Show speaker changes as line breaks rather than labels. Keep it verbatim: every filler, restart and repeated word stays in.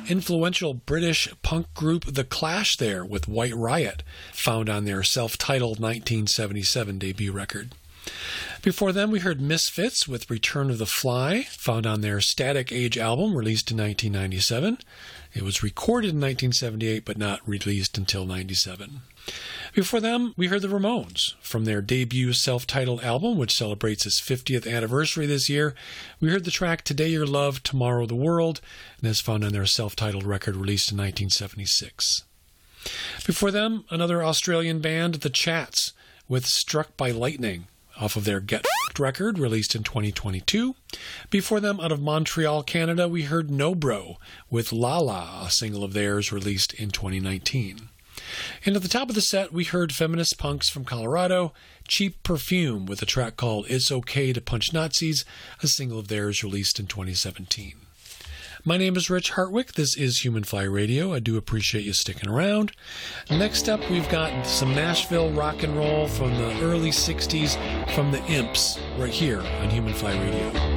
influential British punk group The Clash there with White Riot, found on their self-titled nineteen seventy-seven debut record. Before them, we heard Misfits with Return of the Fly, found on their Static Age album released in nineteen ninety-seven. It was recorded in nineteen seventy-eight but not released until ninety-seven. Before them, we heard the Ramones. From their debut self-titled album, which celebrates its fiftieth anniversary this year, we heard the track Today Your Love, Tomorrow the World, and is found on their self-titled record released in nineteen seventy-six. Before them, another Australian band, The Chats, with Struck by Lightning, off of their Get F***ed record released in twenty twenty-two. Before them, out of Montreal, Canada, we heard No Bro with La La, a single of theirs released in twenty nineteen. And at the top of the set, we heard feminist punks from Colorado, Cheap Perfume, with a track called It's Okay to Punch Nazis, a single of theirs released in twenty seventeen. My name is Rich Hartwick. This is Human Fly Radio. I do appreciate you sticking around. Next up, we've got some Nashville rock and roll from the early sixties from the Imps, right here on Human Fly Radio.